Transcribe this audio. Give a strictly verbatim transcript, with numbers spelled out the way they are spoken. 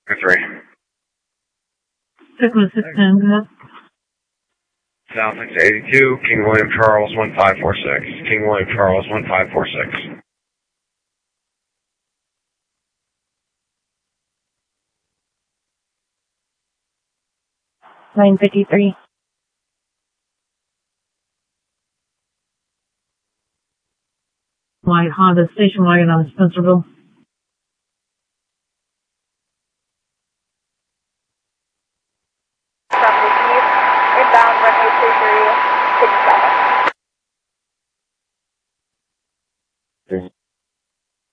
Three. six one six ten, go ahead. South six eighty-two, King William Charles, one five four six. King William Charles, one five four six. nine fifty-three. White Honda station wagon on Spencerville. From the east, inbound runway two three six seven.